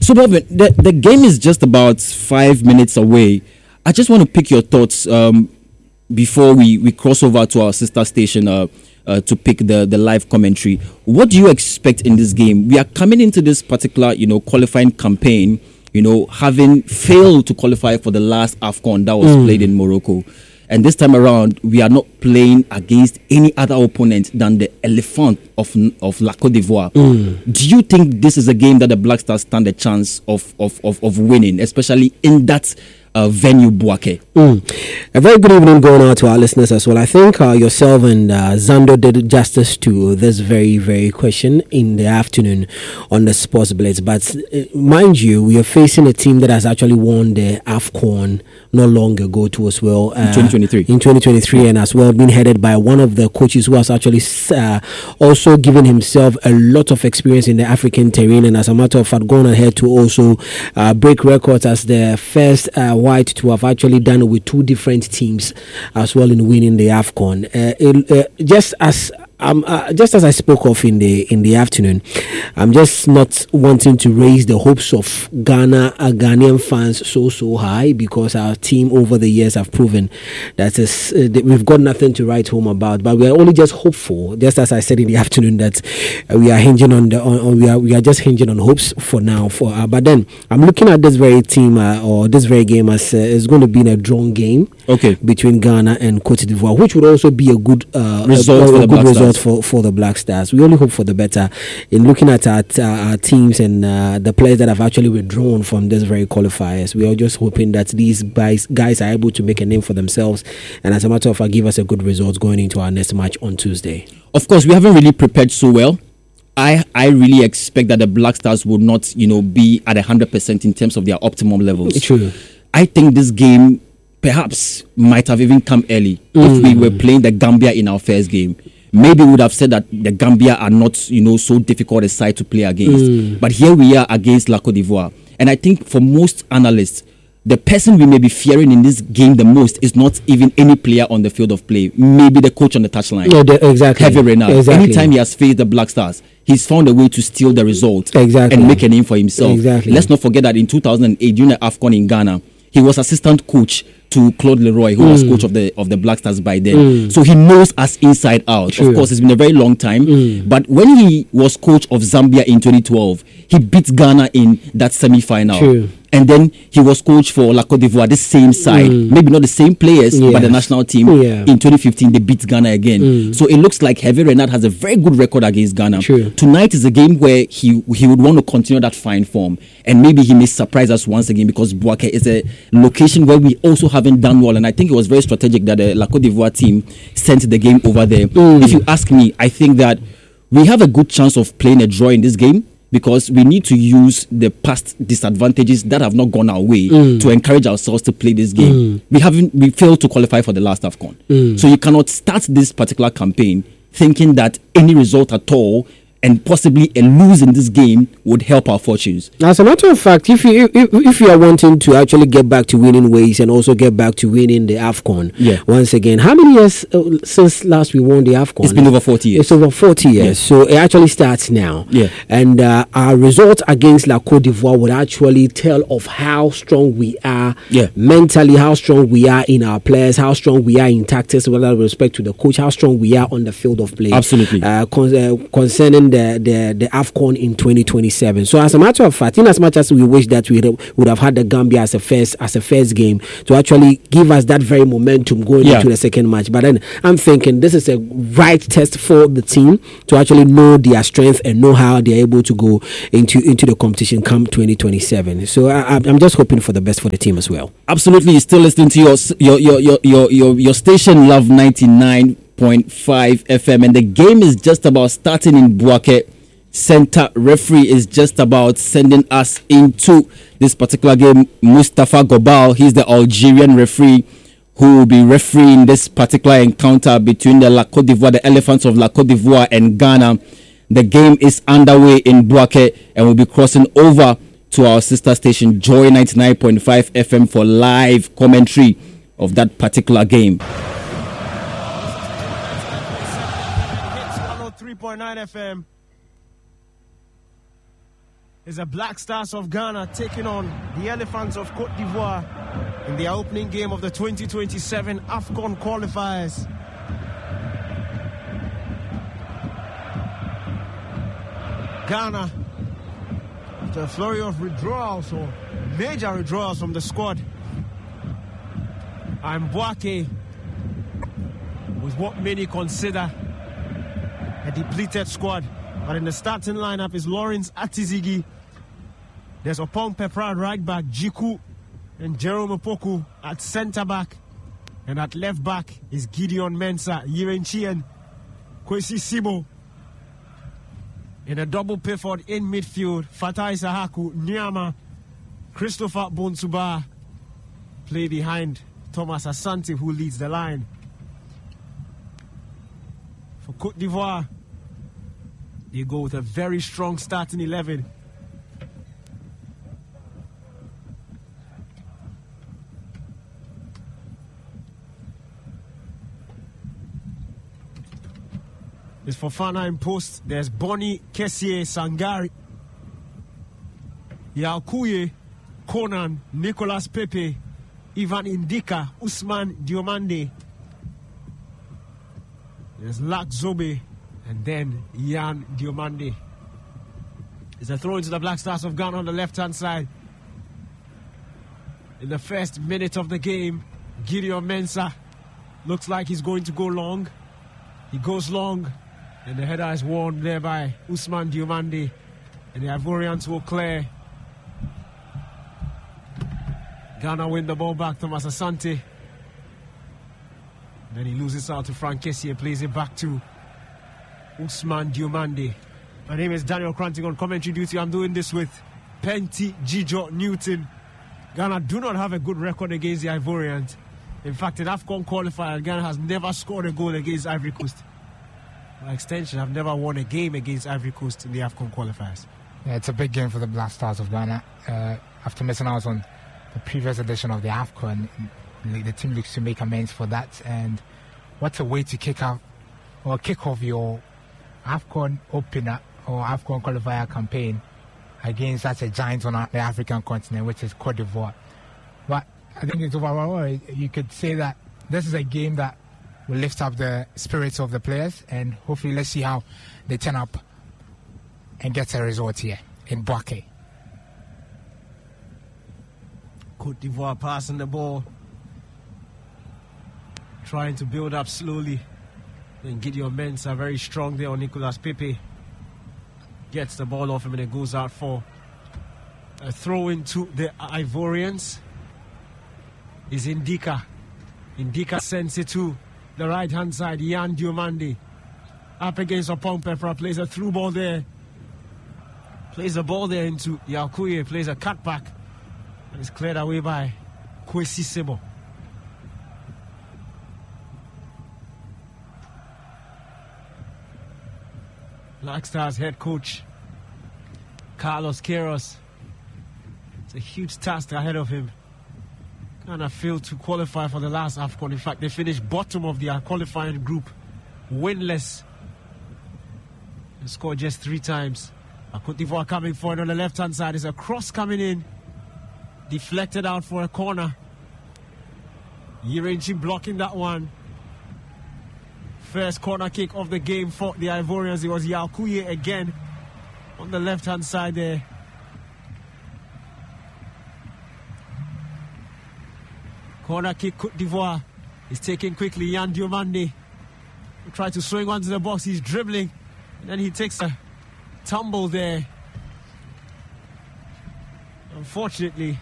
So, Bobby, the game is just about 5 minutes away. I just want to pick your thoughts before we cross over to our sister station to pick the live commentary. What do you expect in this game? We are coming into this particular, qualifying campaign, having failed to qualify for the last AFCON that was played in Morocco. And this time around, we are not playing against any other opponent than the Elephant of La Côte d'Ivoire. Do you think this is a game that the Black Stars stand a chance of winning, especially in that venue, Bouaké? A very good evening going out to our listeners as well. I think yourself and Zando did justice to this very, very question in the afternoon on the Sports Blitz. But mind you, we are facing a team that has actually won the AFCON not long ago too as well. In 2023. In 2023, and as well been headed by one of the coaches who has actually also given himself a lot of experience in the African terrain, and as a matter of fact gone ahead to also break records as the first white to have actually done it with two different teams as well in winning the AFCON. Just as I spoke of in the afternoon, I'm just not wanting to raise the hopes of Ghanaian fans so high, because our team over the years have proven that we've got nothing to write home about. But we are only just hopeful, just as I said in the afternoon, that we are hinging we are just hinging on hopes for now. But then I'm looking at this very team or this very game as it's going to be a drawn game between Ghana and Côte d'Ivoire, which would also be a good result for the Black Stars. We only hope for the better in looking at our teams and the players that have actually withdrawn from this very qualifiers. We are just hoping that these guys are able to make a name for themselves, and as a matter of fact give us a good result going into our next match on Tuesday. Of course, we haven't really prepared so well. I really expect that the Black Stars will not be at 100% in terms of their optimum levels. True. I think this game perhaps might have even come early. If we were playing the Gambia in our first game, maybe we would have said that the Gambia are not, so difficult a side to play against. But here we are against La Côte d'Ivoire. And I think for most analysts, the person we may be fearing in this game the most is not even any player on the field of play. Maybe the coach on the touchline. Exactly. Hervé Renard. Exactly. Anytime he has faced the Black Stars, he's found a way to steal the result and make a name for himself. Exactly. Let's not forget that in 2008, during the AFCON in Ghana, he was assistant coach to Claude Leroy, who was coach of the Black Stars by then. So he knows us inside out. True. Of course, it's been a very long time. But when he was coach of Zambia in 2012, he beat Ghana in that semi-final. True. And then he was coach for La Côte d'Ivoire, the same side. Maybe not the same players, but the national team. In 2015, they beat Ghana again. So it looks like Hervé Renard has a very good record against Ghana. True. Tonight is a game where he would want to continue that fine form. And maybe he may surprise us once again, because Bouaké is a location where we also haven't done well. And I think it was very strategic that the La Côte d'Ivoire team sent the game over there. If you ask me, I think that we have a good chance of playing a draw in this game, because we need to use the past disadvantages that have not gone our way to encourage ourselves to play this game. We failed to qualify for the last AFCON. So you cannot start this particular campaign thinking that any result at all and possibly a lose in this game would help our fortunes. As a matter of fact, if you are wanting to actually get back to winning ways and also get back to winning the AFCON, once again, how many years since last we won the AFCON? It's been over 40 years. It's over 40 years. So it actually starts now. And our result against La Côte d'Ivoire would actually tell of how strong we are mentally, how strong we are in our players, how strong we are in tactics, with respect to the coach, how strong we are on the field of play. Absolutely. Concerning the AFCON in 2027. So as a matter of fact, in as much as we wish that we would have had the Gambia as a first game to actually give us that very momentum going into the second match, but then I'm thinking this is a right test for the team to actually know their strength and know how they're able to go into the competition come 2027. So I'm just hoping for the best for the team as well. Absolutely. You're still listening to your station Love 99.5 FM, and the game is just about starting in Bouaké Center. Referee is just about sending us into this particular game. Mustafa Gobal, he's the Algerian referee who will be refereeing this particular encounter between the La Côte d'Ivoire, the Elephants of La Côte d'Ivoire, and Ghana. The game is underway in Bouaké, and we'll be crossing over to our sister station Joy 99.5 FM for live commentary of that particular game. 3.9 FM. is the Black Stars of Ghana taking on the Elephants of Cote d'Ivoire in the opening game of the 2027 AFCON qualifiers. Ghana, after a flurry of withdrawals or major withdrawals from the squad, and Mbwake with what many consider a depleted squad. But in the starting lineup is Lawrence Atizigi. There's Opong Pepra at right back, Jiku and Jerome Opoku at centre back. And at left back is Gideon Mensah, Yirenchi and Kwesi Sibo. In a double pivot in midfield, Fatai Sahaku, Nyama, Christopher Bonsuba play behind Thomas Asante, who leads the line. For Cote d'Ivoire, they go with a very strong starting 11. It's Fofana in post. There's Bonnie, Kessie, Sangari, Yakuye, Conan, Nicolas Pepe, Ivan Indika, Usman Diomande. There's Lak Zobe, and then Ian Diomande. It's a throw into the Black Stars of Ghana on the left-hand side. In the first minute of the game, Gideon Mensah looks like he's going to go long. He goes long, and the header is won there by Usman Diomande, and the Ivorians will clear. Ghana win the ball back to Thomas Asante. Then he loses out to Frank Kessie and plays it back to Usman Diomande. My name is Daniel Cranting on commentary duty. I'm doing this with Penty Jijo Newton. Ghana do not have a good record against the Ivorians. In fact, in AFCON qualifier, Ghana has never scored a goal against Ivory Coast. By extension, I've never won a game against Ivory Coast in the AFCON qualifiers. Yeah, it's a big game for the Black Stars of Ghana. After missing out on the previous edition of the AFCON, the team looks to make amends for that. And what a way to kick off your AFCON opener or AFCON qualifier campaign against such a giant on the African continent, which is Cote d'Ivoire. But I think it's overall, you could say that this is a game that will lift up the spirits of the players, and hopefully let's see how they turn up and get a result here in Mbwake. Cote d'Ivoire passing the ball, trying to build up slowly. Then Gideon Mensah very strong there on Nicolas Pepe. Gets the ball off him and it goes out for a throw into the Ivorians. Is Indika. Indika sends it to the right hand side. Ian Diomande up against Opong Pepra, plays a through ball there. Plays the ball there into Yakuye, plays a cutback. And it's cleared away by Kwesi Sibo. Black Stars head coach Carlos Queiroz. It's a huge task ahead of him. Ghana failed to qualify for the last AFCON. In fact, they finished bottom of their qualifying group, winless. They scored just 3 times. Cote d'Ivoire coming forward on the left-hand side. Is a cross coming in. Deflected out for a corner. Yirenchi blocking that one. First corner kick of the game for the Ivorians. It was Yakuye again on the left-hand side there. Corner kick, Cote d'Ivoire is taken quickly. Yan Diomande will try to swing onto the box. He's dribbling, and then he takes a tumble there. Unfortunately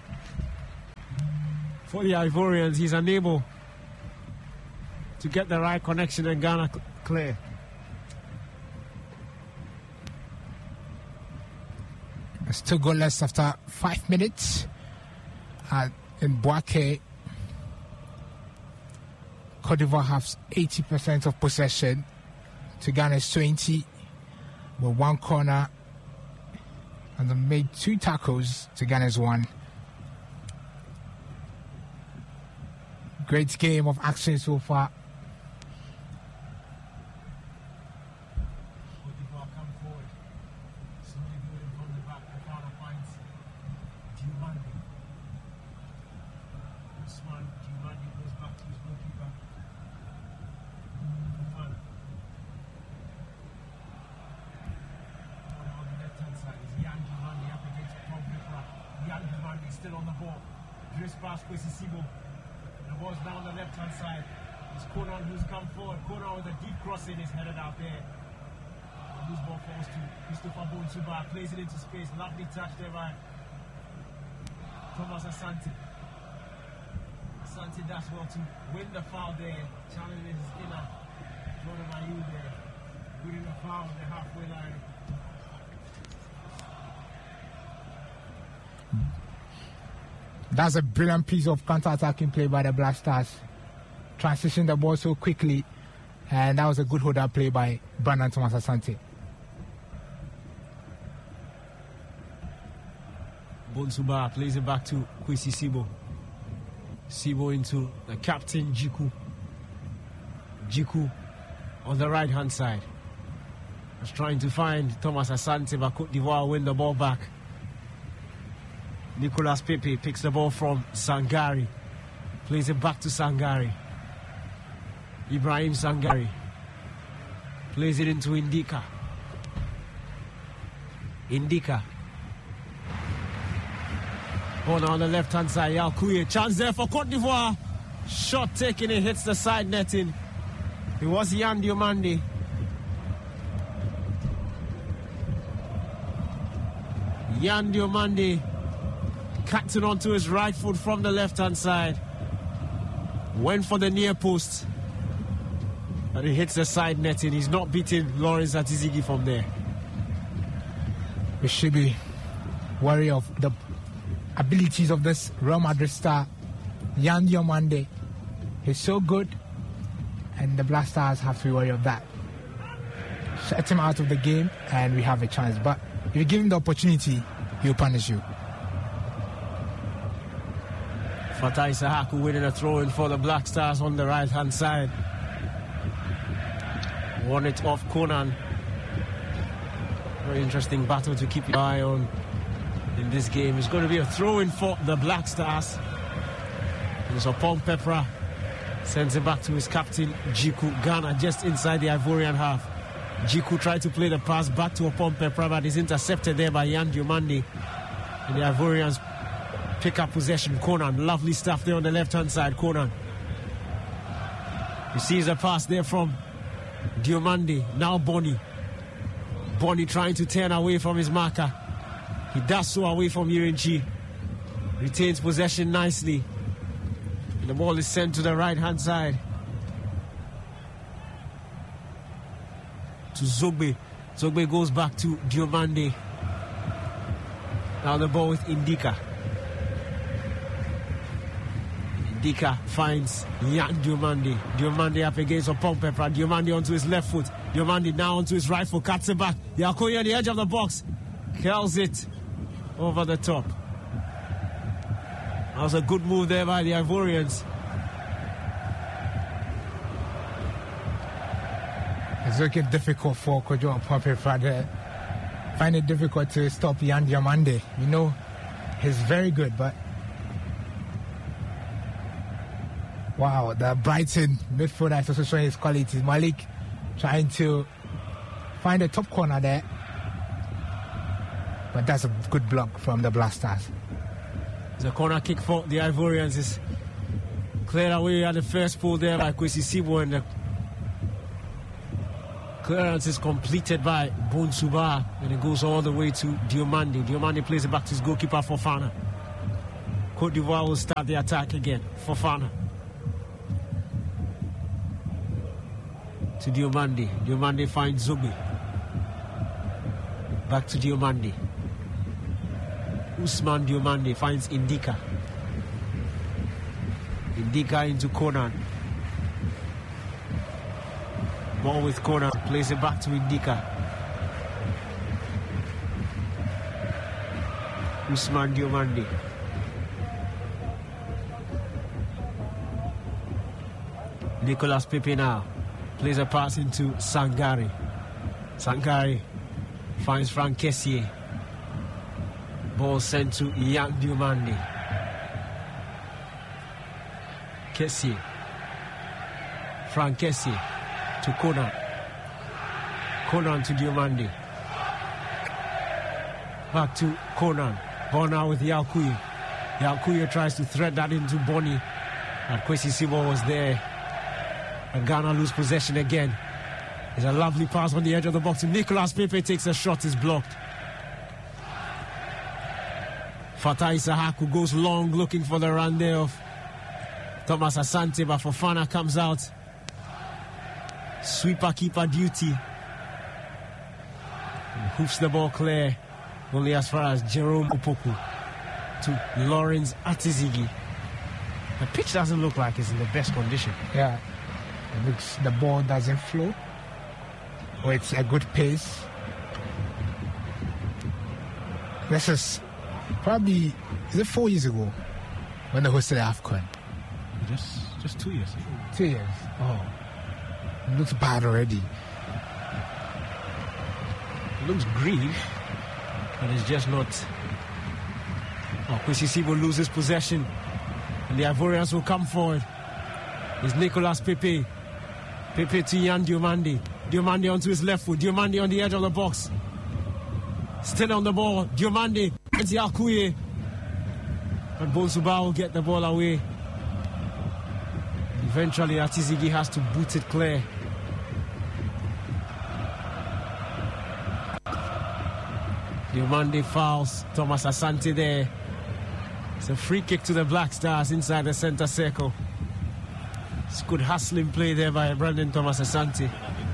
for the Ivorians, he's unable to get the right connection, and Ghana clear. Still goalless after 5 minutes in Mbwake. Cote d'Ivoire has 80% of possession to Ghana's 20, with 1 corner, and they made 2 tackles to Ghana's 1. Great game of action so far. still on the ball. Drifts past Kwesi Sibo. The ball's now on the left-hand side. It's Conan who's come forward. Conan with a deep crossing is headed out there. Loose ball falls to Christopher Bonsuba. Plays it into space. Lovely touch there by Thomas Asante. Asante does well to win the foul there. Challenging his inner. Jordan Ayew there. Winning the foul on the halfway line. That's a brilliant piece of counter-attacking play by the Black Stars. Transition the ball so quickly, and that was a good hold-up play by Brandon Thomas Asante. Bonsuba plays it back to Kwesi Sibo. Sibo into the captain Jiku. Jiku on the right-hand side. Was trying to find Thomas Asante, but Cote d'Ivoire win the ball back. Nicolas Pepe picks the ball from Sangari. Plays it back to Sangari. Ibrahim Sangari. Plays it into Indika. Indika. Ball on the left-hand side. Yalkuye. Chance there for Cote d'Ivoire. Shot taken. It hits the side netting. It was Yan Diomande. Yan Diomande cutting onto his right foot from the left-hand side. Went for the near post. And it hits the side netting. He's not beating Lawrence Atizigi from there. We should be wary of the abilities of this Real Madrid star, Yan Diomande. He's so good, and the Black Stars have to be wary of that. Shut him out of the game, and we have a chance. But if you give him the opportunity, he'll punish you. Fatai Sahaku winning a throw-in for the Black Stars on the right-hand side. Won it off Conan. Very interesting battle to keep your eye on in this game. It's going to be a throw-in for the Black Stars. And so Pong Pepra sends it back to his captain, Jiku. Ghana just inside the Ivorian half. Jiku tried to play the pass back to Pong Pepra, but is intercepted there by Yan Diomande. And the Ivorians pick up possession. Conan, lovely stuff there on the left-hand side. Conan. He sees a pass there from Diomande. Now Bonnie. Bonnie trying to turn away from his marker. He does so away from Yirinchi. Retains possession nicely. And the ball is sent to the right-hand side. To Zogbe. Zogbe goes back to Diomande. Now the ball with Indika. Indika finds Yan Diomande. Diomande up against Opong Pepra. Diomande onto his left foot. Diomande now onto his right foot. Cuts it back. Yakoya at the edge of the box. Curls it over the top. That was a good move there by the Ivorians. It's looking difficult for Kojo Opong Pepra there. Find it difficult to stop Yan Diomande. You know, he's very good, but wow, the Brighton midfielder is also showing his qualities. Malik trying to find a top corner there, but that's a good block from the Black Stars. The corner kick for the Ivorians is cleared away at the first pull there by Kwesi Sibo, and the clearance is completed by Bonsuba, and it goes all the way to Diomande. Diomande plays it back to his goalkeeper Fofana. Cote d'Ivoire will start the attack again. Fofana to Diomande. Diomande finds Zogbe. Back to Diomande. Usman Diomande finds Indika. Indika into Conan. Ball with Conan. Plays it back to Indika. Usman Diomande. Nicolas Pepe now plays a pass into Sangari. Sangari finds Frank Kessié. Ball sent to Yan Diomande. Kessié. Frank Kessié to Conan. Conan to Diomande. Back to Conan. Ball now with Yalkuye. Yakuya tries to thread that into Bonnie. And Kwesi Sibo was there. And Ghana lose possession again. There's a lovely pass on the edge of the box. Nicolas Pepe takes a shot, is blocked. Fatai Sahaku goes long looking for the run there of Thomas Asante, but Fofana comes out. Sweeper keeper duty. And hoops the ball clear. Only as far as Jerome Opoku to Lawrence Atizigi. The pitch doesn't look like it's in the best condition. Yeah, it looks the ball doesn't flow. Or it's a good pace. This is probably, is it 4 years ago when they hosted AFCON? Just 2 years ago. 2 years. Oh, it looks bad already. It looks green, but it's just not. Oh, Kwesi Sibo loses possession, and the Ivorians will come forward. It's Nicolas Pepe. Pepe to Yan Diomande. Diomande onto his left foot. Diomande on the edge of the box. Still on the ball. Diomande. It's Yakuye. And Bonsuba will get the ball away. Eventually, Atizigi has to boot it clear. Diomande fouls Thomas Asante there. It's a free kick to the Black Stars inside the center circle. It's good hustling play there by Brandon Thomas Asante.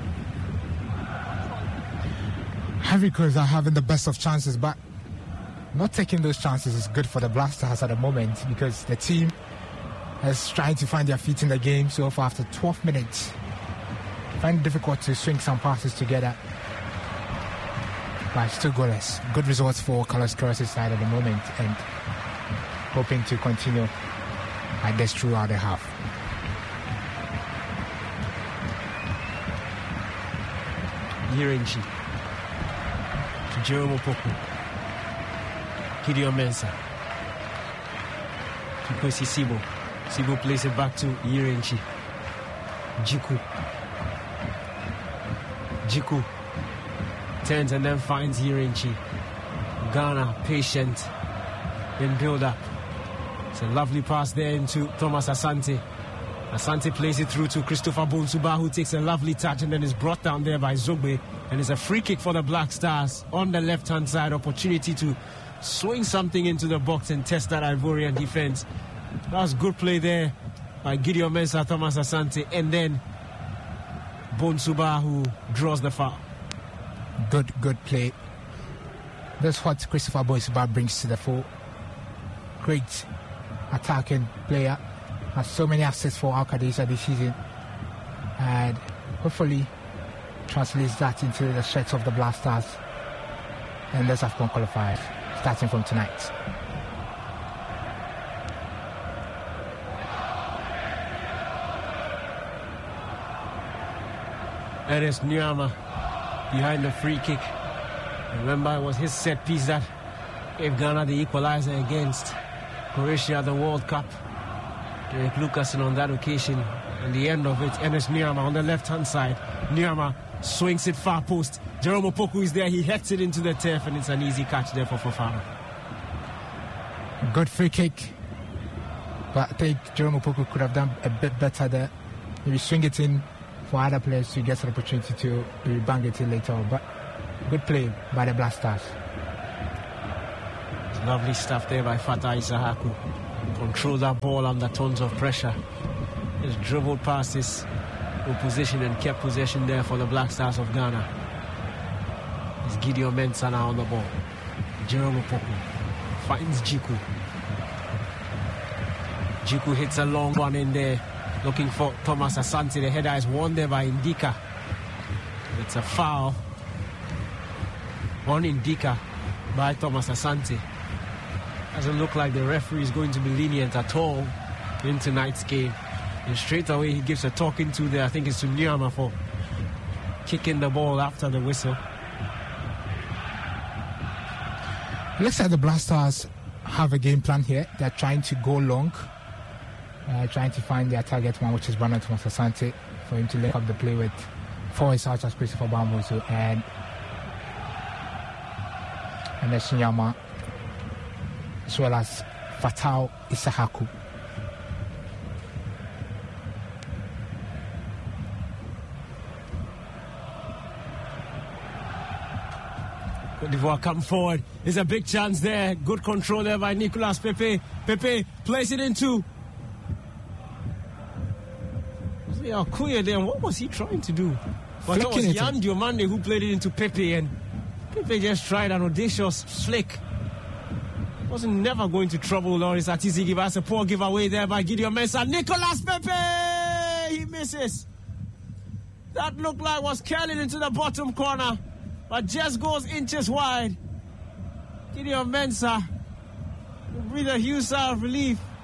Ivory Coast are having the best of chances, but not taking those chances is good for the Black Stars at the moment because the team is trying to find their feet in the game. So far, after 12 minutes, find it difficult to swing some passes together. But still goalless. Good results for Carlos Queiroz' side at the moment, and hoping to continue like this throughout the half. Yirenchi to Jerome Opoku. Gideon Mensah to Kwesi Sibo. Sibo plays it back to Yirenchi. Jiku turns and then finds Yirenchi. Ghana patient in build up. It's a lovely pass there into Thomas Asante. Asante plays it through to Christopher Bonsuba, who takes a lovely touch and then is brought down there by Zogbe. And it's a free kick for the Black Stars on the left-hand side. Opportunity to swing something into the box and test that Ivorian defense. That was good play there by Gideon Mensah, Thomas Asante, and then Bonsuba, who draws the foul. Good play. That's what Christopher Bonsuba brings to the fore. Great attacking player. Has so many assists for Al Qadisiyah this season, and hopefully translates that into the shirts of the Black Stars and let's AFCON qualifiers starting from tonight. Ernest Nyama behind the free kick. Remember, it was his set piece that gave Ghana the equalizer against Croatia at the World Cup. Derek Lucasen on that occasion, and the end of it, Ernest Nyama on the left-hand side. Nyama swings it far post. Jerome Opoku is there, he heads it into the turf, and it's an easy catch there for Fofana. Good free kick, but I think Jerome Opoku could have done a bit better there. Maybe swing it in for other players to get an opportunity to bang it in later on, but good play by the Black Stars. Lovely stuff there by Fatai Sahaku. Control that ball under tons of pressure. Just dribbled past his opposition and kept possession there for the Black Stars of Ghana. It's Gideon Mensah now on the ball. Jerome Opoku finds Jiku. Jiku hits a long one in there, looking for Thomas Asante. The header is won there by Indika. It's a foul on Indika by Thomas Asante. Doesn't look like the referee is going to be lenient at all in tonight's game. And straight away he gives a talking to there, I think it's to Nyama, for kicking the ball after the whistle. Looks like the Black Stars have a game plan here. They're trying to go long, trying to find their target man, which is Brandon Thomas Asante, for him to link up the play with forwards such as Christopher Bamusu and Ernest Nyama, as well as Fatal Isahaku. Cote d'Ivoire come forward. There's a big chance there. Good control there by Nicolas Pepe. Pepe plays it into Akuya there. What was he trying to do? But it was Yan Diomande who played it into Pepe, and Pepe just tried an audacious flick. Wasn't never going to trouble Lawrence Atizigi. That's a poor giveaway there by Gideon Mensah. Nicolas Pepe! He misses. That looked like was curling into the bottom corner, but just goes inches wide. Gideon Mensah will breathe a huge sigh of relief.